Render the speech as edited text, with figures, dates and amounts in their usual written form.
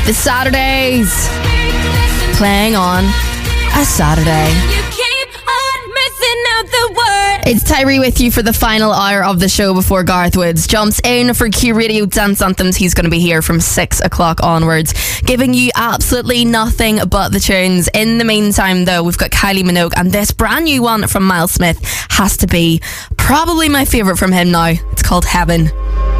The Saturdays. Playing on a Saturday. It's Tyree with you for the final hour of the show before Garth Woods jumps in for Q Radio Dance Anthems. He's going to be here from 6 o'clock onwards, giving you absolutely nothing but the tunes. In the meantime, though, we've got Kylie Minogue, and this brand new one from Miles Smith has to be probably my favourite from him now. It's called Heaven.